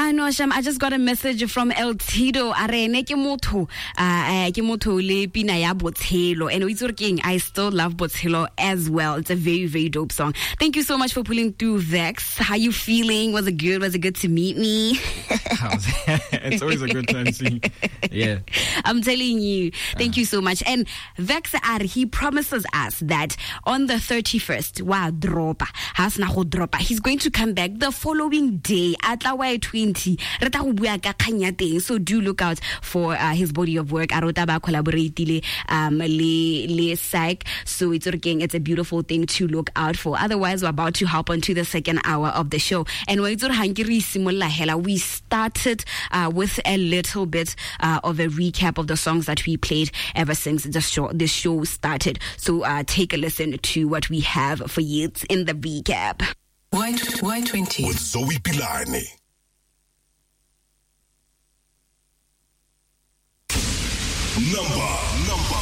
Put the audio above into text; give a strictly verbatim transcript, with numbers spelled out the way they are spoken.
no, Sham, I just got a message from El Tido. Arene ke motho, uh, ke motho le pina ya Botshelo. And it's working. I still love Botshelo as well. It's a very, very dope song. Thank you so much for pulling through, Vex. How you feeling? Was it good? Was it good to meet me? It's always a good time to see you. Yeah. I'm telling you. Thank uh. you so much. And Vex Ar, he promises us that on the thirty-first, wa dropa, has na go dropa. He's going to come back the following day at Lawa twenty. So do look out for uh, his body of work. Arotaba collaborate um le le psych. So it's working. It's a beautiful thing to look out for. Otherwise, we're about to hop onto the second hour of the show. And we started uh, with a little bit uh, of a recap of the songs that we played ever since the show the show started. So uh, take a listen to what we have for you in the recap. Y twenty with Zoe Pilani. Number